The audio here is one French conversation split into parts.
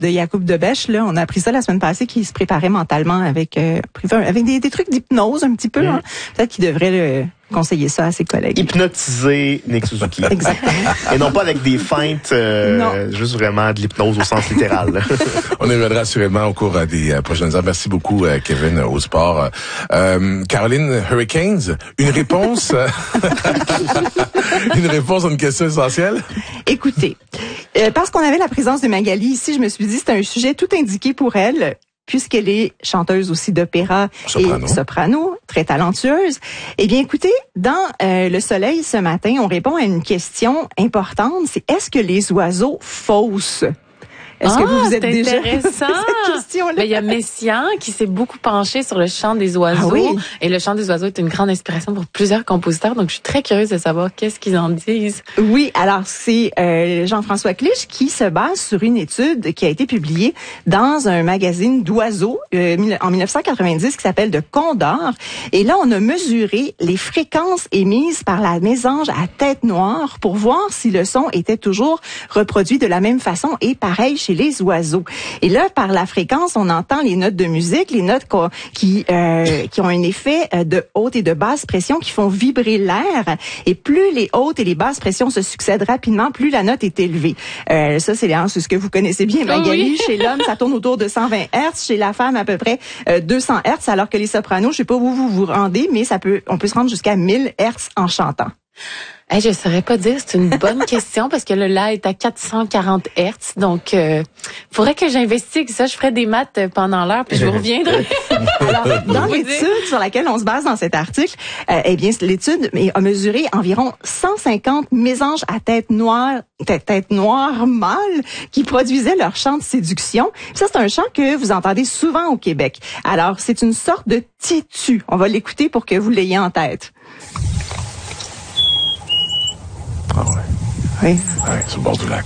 de Yacoub Debeche, là, on a appris ça la semaine passée, qu'il se préparait mentalement avec des trucs d'hypnose un petit peu. Hein. Peut-être qu'il devrait conseiller ça à ses collègues. Hypnotiser Nick Suzuki. Exactement. Et non pas avec des feintes, juste vraiment de l'hypnose au sens littéral. On y reviendra assurément au cours des prochaines heures. Merci beaucoup, Kevin, au sport. Caroline, Hurricanes, une réponse une réponse à une question essentielle? Écoutez, parce qu'on avait la présence de Magali ici, je me suis dit c'était un sujet tout indiqué pour elle, puisqu'elle est chanteuse aussi d'opéra et soprano, très talentueuse. Eh bien, écoutez, dans Le Soleil ce matin, on répond à une question importante, c'est est-ce que les oiseaux faussent? Est-ce que vous êtes déjà intéressant. cette question-là? Ben, il y a Messiaen qui s'est beaucoup penché sur le chant des oiseaux. Ah oui? Et le chant des oiseaux est une grande inspiration pour plusieurs compositeurs. Donc, je suis très curieuse de savoir qu'est-ce qu'ils en disent. Oui, alors c'est Jean-François Clich qui se base sur une étude qui a été publiée dans un magazine d'oiseaux en 1990 qui s'appelle De Condor. Et là, on a mesuré les fréquences émises par la mésange à tête noire pour voir si le son était toujours reproduit de la même façon et pareil chez les oiseaux. Et là, par la fréquence, on entend les notes de musique, les notes qui ont un effet de haute et de basse pression qui font vibrer l'air. Et plus les hautes et les basses pressions se succèdent rapidement, plus la note est élevée. Ça, c'est ce que vous connaissez bien, Magali. Oui. Chez l'homme, ça tourne autour de 120 Hz. Chez la femme, à peu près 200 Hz. Alors que les sopranos, je sais pas où vous vous rendez, mais on peut se rendre jusqu'à 1000 Hz en chantant. Hey, je saurais pas dire, c'est une bonne question parce que le La est à 440 Hz. Donc, faudrait que j'investigue ça. Je ferai des maths pendant l'heure puis je vous reviendrai. Alors, dans l'étude sur laquelle on se base dans cet article, eh bien, l'étude a mesuré environ 150 mésanges à tête noire mâles qui produisaient leur chant de séduction. Ça, c'est un chant que vous entendez souvent au Québec. Alors, c'est une sorte de titu. On va l'écouter pour que vous l'ayez en tête. Ah ouais. Oui. Ouais, c'est au bord du lac.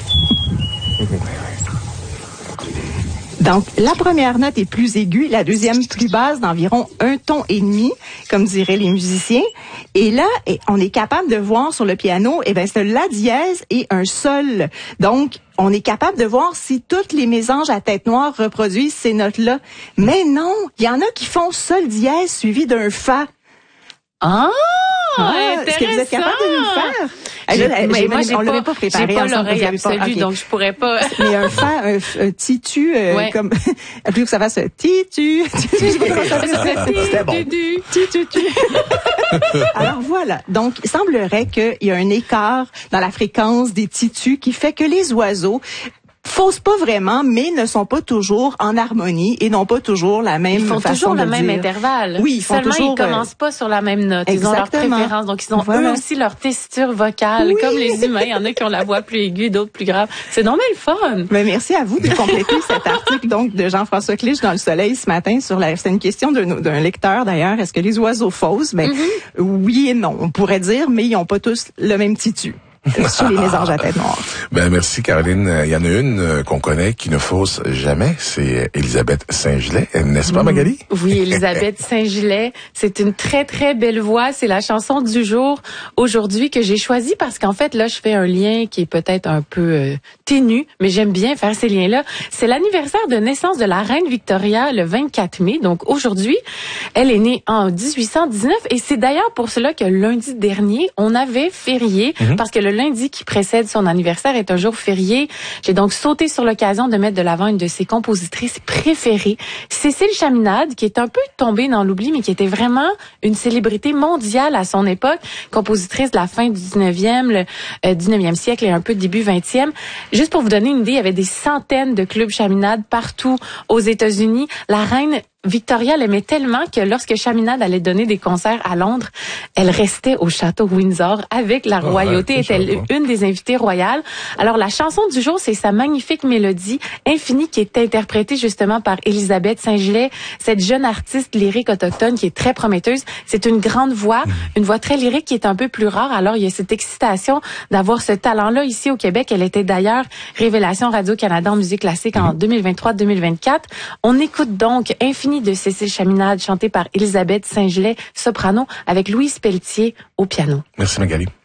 Donc, la première note est plus aiguë, la deuxième plus basse d'environ 1 ton et demi, comme diraient les musiciens. Et là, on est capable de voir sur le piano, c'est la dièse et un sol. Donc, on est capable de voir si toutes les mésanges à tête noire reproduisent ces notes-là. Mais non, il y en a qui font sol dièse suivi d'un fa. Est-ce que vous êtes capable de nous le faire? On l'avait pas préparé. J'ai pas l'oreille absolue, donc je pourrais pas. Mais un titu, comme, plus que ça fasse titu. C'était bon. Titu. Alors voilà. Donc, il semblerait qu'il y a un écart dans la fréquence des titus qui fait que les oiseaux faussent pas vraiment, mais ne sont pas toujours en harmonie et n'ont pas toujours la même façon de dire. Ils font toujours le même intervalle. Oui, ils font seulement toujours, ils commencent pas sur la même note. Ils ont leur préférence. Donc, ils ont eux aussi leur tessiture vocale. Oui. Comme les humains. Il y en a qui ont la voix plus aiguë, d'autres plus grave. C'est normal le fun. Ben, merci à vous de compléter cet article, donc, de Jean-François Clich dans Le Soleil ce matin c'est une question d'un lecteur, d'ailleurs. Est-ce que les oiseaux faussent? Oui et non. On pourrait dire, mais ils ont pas tous le même titu. Sur les mésanges à tête noire. Ben, merci, Caroline. Il y en a une qu'on connaît qui ne fausse jamais. C'est Élisabeth Saint-Gillet. N'est-ce pas, Magali? Oui, Élisabeth Saint-Gillet. C'est une très, très belle voix. C'est la chanson du jour aujourd'hui que j'ai choisie parce qu'en fait, là, je fais un lien qui est peut-être un peu ténu, mais j'aime bien faire ces liens-là. C'est l'anniversaire de naissance de la reine Victoria le 24 mai. Donc, aujourd'hui, elle est née en 1819 et c'est d'ailleurs pour cela que lundi dernier, on avait férié parce que le lundi qui précède son anniversaire est un jour férié. J'ai donc sauté sur l'occasion de mettre de l'avant une de ses compositrices préférées, Cécile Chaminade, qui est un peu tombée dans l'oubli, mais qui était vraiment une célébrité mondiale à son époque, compositrice de la fin du 19e siècle et un peu début 20e. Juste pour vous donner une idée, il y avait des centaines de clubs Chaminade partout aux États-Unis. La reine Victoria l'aimait tellement que lorsque Chaminade allait donner des concerts à Londres, elle restait au château Windsor avec la royauté, était une des invitées royales. Alors la chanson du jour, c'est sa magnifique mélodie Infinie qui est interprétée justement par Élisabeth Saint-Gillet, cette jeune artiste lyrique autochtone qui est très prometteuse. C'est une grande voix, une voix très lyrique qui est un peu plus rare. Alors il y a cette excitation d'avoir ce talent-là ici au Québec. Elle était d'ailleurs révélation Radio-Canada en musique classique en 2023-2024. On écoute donc Infinie de Cécile Chaminade, chantée par Élisabeth Saint-Gillet, soprano, avec Louise Pelletier au piano. Merci, Magali.